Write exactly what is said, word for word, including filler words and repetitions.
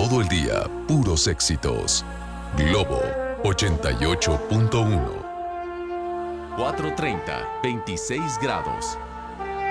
todo el día, puros éxitos. Globo ochenta y ocho punto uno. cuatrocientos treinta, veintiséis grados.